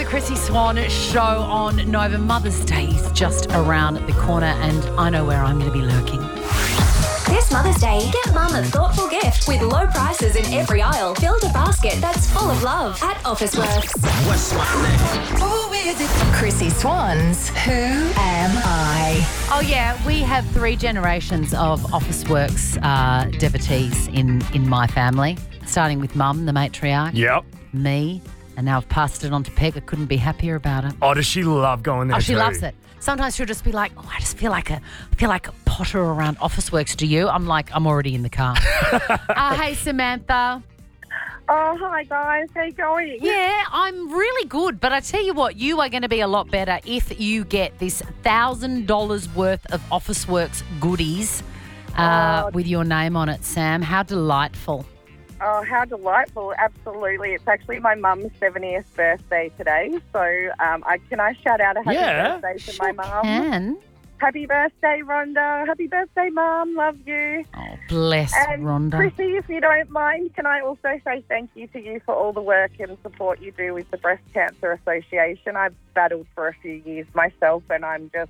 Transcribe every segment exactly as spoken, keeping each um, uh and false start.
Chrissy Swan show on Nova. Mother's Day is just around the corner and I know where I'm going to be lurking. This Mother's Day, get Mum a thoughtful gift with low prices in every aisle. Build a basket that's full of love at Officeworks. What's my name? Who is it? Chrissy Swan's Who Am I? Oh yeah, we have three generations of Officeworks uh, devotees in, in my family, starting with Mum, the matriarch, Yep. me, and now I've passed it on to Peg. I couldn't be happier about it. Oh, does she love going there Oh, she too? loves it. Sometimes she'll just be like, "Oh, I just feel like a feel like a potter around Officeworks." Do you? I'm like, I'm already in the car. uh, hey, Samantha. Oh, hi guys. How you going? Yeah, I'm really good. But I tell you what, you are going to be a lot better if you get this one thousand dollars worth of Officeworks goodies uh, Oh. with your name on it, Sam. How delightful. Oh, how delightful. Absolutely. It's actually my mum's seventieth birthday today. So um, I can I shout out a happy Yeah. birthday to Sure my mum. can. Happy birthday, Rhonda. Happy birthday, Mum. Love you. Oh, bless And Rhonda. Chrissy, if you don't mind, can I also say thank you to you for all the work and support you do with the Breast Cancer Association. I've battled for a few years myself and I'm just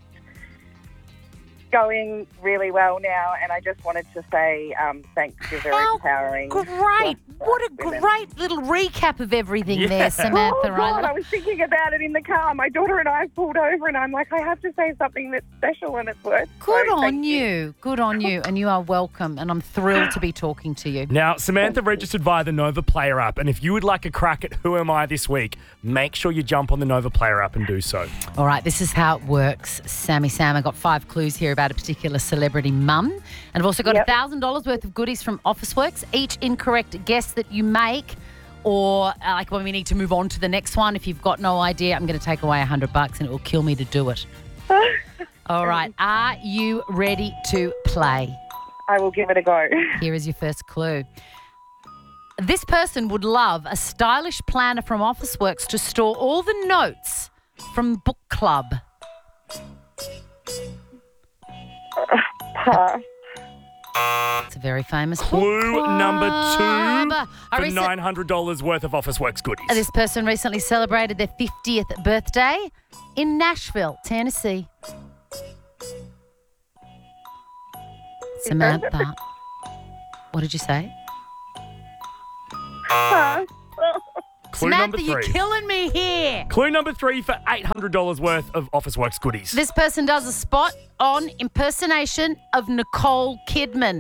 going really well now, and I just wanted to say um, thanks. You're very How empowering. Great. What a women. great little recap of everything Yeah. there, Samantha. Oh, God, I I was thinking about it in the car. My daughter and I pulled over, and I'm like, I have to say something that's special, and it's worth. Good so on thank you. Good on you. And you are welcome. And I'm thrilled to be talking to you. Now, Samantha registered via the Nova Player app, and if you would like a crack at Who Am I this week, make sure you jump on the Nova Player app and do so. All right, this is how it works. Sammy Sam, I got five clues here about a particular celebrity mum. And I've also got Yep. one thousand dollars worth of goodies from Officeworks. Each incorrect guess that you make, or uh, like when we need to move on to the next one, if you've got no idea, I'm going to take away one hundred bucks and it will kill me to do it. All right, are you ready to play? I will give it a go. Here is your first clue. This person would love a stylish planner from Officeworks to store all the notes from book club. Pass. It's a very famous book Clue club. number two I for recent- nine hundred dollars worth of Officeworks goodies. This person recently celebrated their fiftieth birthday in Nashville, Tennessee. Samantha, what did you say? Pass. Clue Samantha, number you're three. killing me here. Clue number three for eight hundred dollars worth of Officeworks goodies. This person does a spot on impersonation of Nicole Kidman.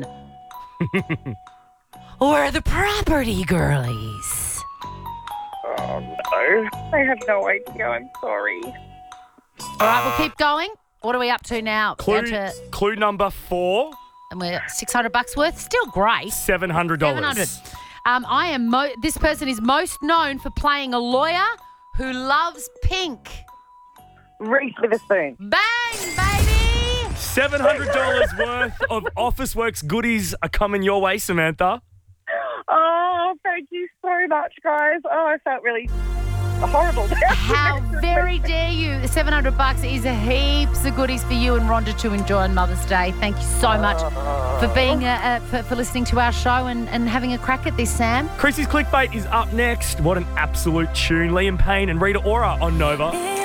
We're the property girlies. Oh, no. I have no idea. I'm sorry. All right, we'll keep going. What are we up to now? Clue, Down to, clue number four, and we're six hundred bucks worth. Still great. seven hundred dollars. seven hundred. Um, I am. Mo- this person is most known for playing a lawyer who loves pink. Reese Witherspoon. Bang, baby! seven hundred dollars worth of Officeworks goodies are coming your way, Samantha. Oh, thank you so much, guys. Oh, I felt really horrible. How very dare you? The seven hundred bucks is heaps of goodies for you and Rhonda to enjoy on Mother's Day. Thank you so much for being, uh, uh, for, for listening to our show and, and having a crack at this, Sam. Chrissy's Clickbait is up next. What an absolute tune. Liam Payne and Rita Ora on Nova.